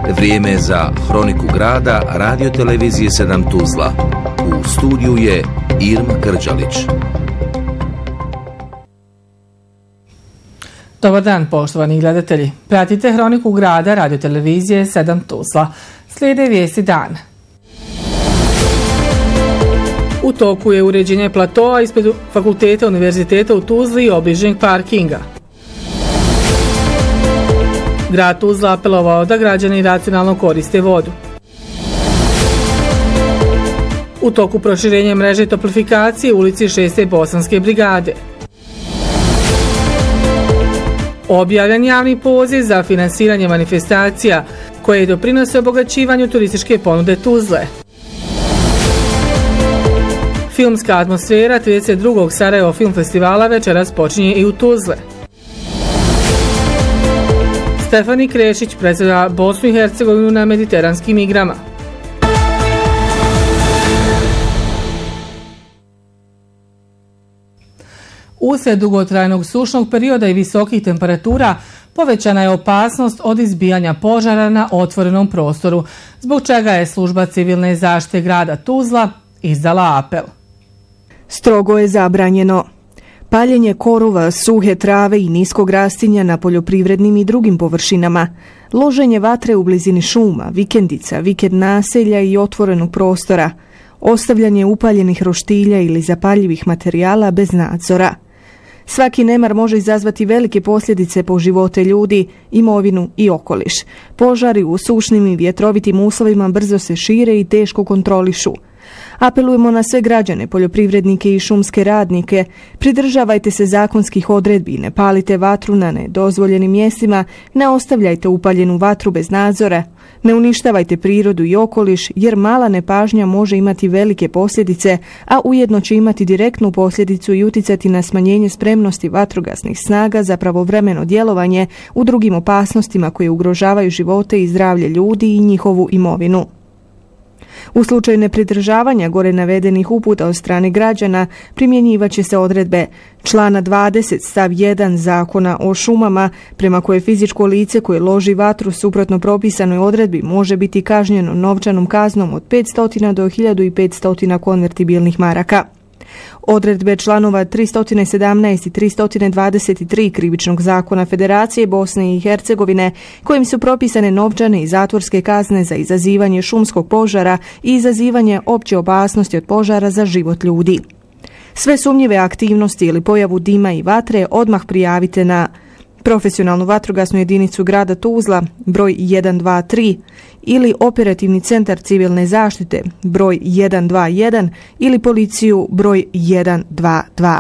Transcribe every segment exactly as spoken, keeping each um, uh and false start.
Vrijeme je za Hroniku grada Radio-televizije sedam Tuzla. U studiju je Irma Krđalić. Dobar dan, poštovani gledatelji. Pratite Hroniku grada Radio-televizije sedam Tuzla. Slijede vijesti dana. U toku je uređenje platoa ispred Fakulteta Univerziteta u Tuzli i obližnjeg parkinga. Grad Tuzla apelovao da građani racionalno koriste vodu. U toku proširenja mreže toplifikacije u ulici šeste Bosanske brigade. Objavljen javni poziv za finansiranje manifestacija koje doprinose obogaćivanju turističke ponude Tuzle. Filmska atmosfera trideset drugog Sarajevo film festivala večeras počinje i u Tuzle. Stefani Krešić predstavlja Bosnu i Hercegovinu na mediteranskim igrama. Uslijed dugotrajnog sušnog perioda i visokih temperatura povećana je opasnost od izbijanja požara na otvorenom prostoru, zbog čega je služba civilne zaštite grada Tuzla izdala apel. Strogo je zabranjeno paljenje korova, suhe trave i niskog rastinja na poljoprivrednim i drugim površinama, loženje vatre u blizini šuma, vikendica, vikend naselja i otvorenog prostora, ostavljanje upaljenih roštilja ili zapaljivih materijala bez nadzora. Svaki nemar može izazvati velike posljedice po živote ljudi, imovinu i okoliš. Požari u sušnim i vjetrovitim uslovima brzo se šire i teško kontrolišu. Apelujemo na sve građane, poljoprivrednike i šumske radnike, pridržavajte se zakonskih odredbi, ne palite vatru na nedozvoljenim mjestima, ne ostavljajte upaljenu vatru bez nadzora, ne uništavajte prirodu i okoliš jer mala nepažnja može imati velike posljedice, a ujedno će imati direktnu posljedicu i uticati na smanjenje spremnosti vatrogasnih snaga za pravovremeno djelovanje u drugim opasnostima koje ugrožavaju živote i zdravlje ljudi i njihovu imovinu. U slučaju nepridržavanja gore navedenih uputa od strane građana primjenjivat će se odredbe člana dvadeset stav jedan Zakona o šumama, prema koje fizičko lice koje loži vatru suprotno propisanoj odredbi može biti kažnjeno novčanom kaznom od petsto do hiljadu petsto konvertibilnih maraka. Odredbe članova tristo sedamnaest i tristo dvadeset tri Krivičnog zakona Federacije Bosne i Hercegovine, kojim su propisane novčane i zatvorske kazne za izazivanje šumskog požara i izazivanje opće opasnosti od požara za život ljudi. Sve sumnjive aktivnosti ili pojavu dima i vatre odmah prijavite na profesionalnu vatrogasnu jedinicu grada Tuzla broj jedan dva tri ili operativni centar civilne zaštite broj jedan dva jedan ili policiju broj jedan dva dva.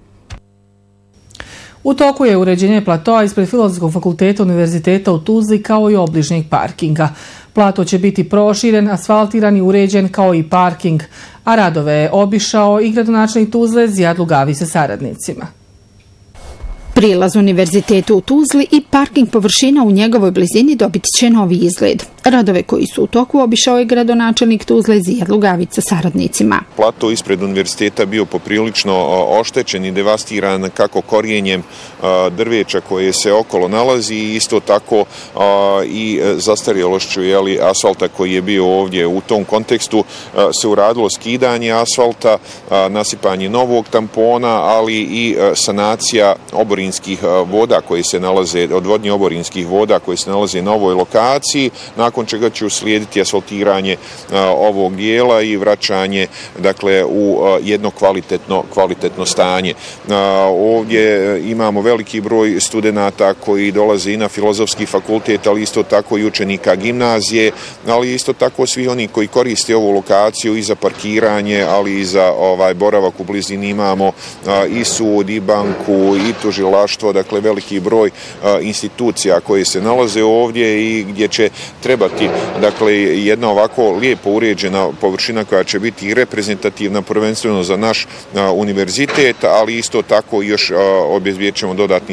U toku je uređenje platoa ispred Filozofskog fakulteta Univerziteta u Tuzli kao i obližnjeg parkinga. Plato će biti proširen, asfaltiran i uređen kao i parking, a radove je obišao i gradonačelnik Tuzle Zijad Lugavi sa saradnicima. Prilaz Univerzitetu u Tuzli i parking površina u njegovoj blizini dobit će novi izgled. Radove koji su u toku obišao je gradonačelnik Tuzle Zijad Lugavić sa saradnicima. Plato ispred univerziteta bio poprilično oštećen i devastiran kako korijenjem drveća koje se okolo nalazi i isto tako i zastarjelošću asfalta koji je bio ovdje. U tom kontekstu se uradilo skidanje asfalta, nasipanje novog tampona, ali i sanacija oborinskih voda koje se nalaze, odvodnje oborinskih voda koje se nalaze na ovoj lokaciji, nakon čega će uslijediti asfaltiranje ovog dijela i vraćanje dakle u jedno kvalitetno kvalitetno stanje. Ovdje imamo veliki broj studenata koji dolaze i na Filozofski fakultet, ali isto tako i učenika gimnazije, ali isto tako svi oni koji koriste ovu lokaciju i za parkiranje, ali i za ovaj boravak u blizini. Imamo i sud, i banku, i tužilaštvo, dakle veliki broj institucija koje se nalaze ovdje i gdje će trebati dakle jedna ovako lijepo uređena površina koja će biti i reprezentativna prvenstveno za naš univerzitet, ali isto tako još obezbijećemo dodatni